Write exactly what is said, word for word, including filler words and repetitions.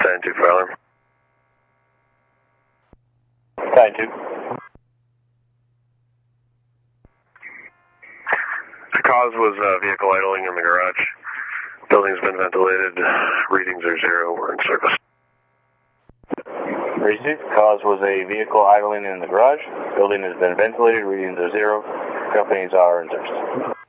nine two for alarm. nine two. The cause was uh, vehicle idling in the garage. Building's been ventilated. Readings are zero. We're in service. Received. Cause was a vehicle idling in the garage. Building has been ventilated. Readings are zero. Companies are in service.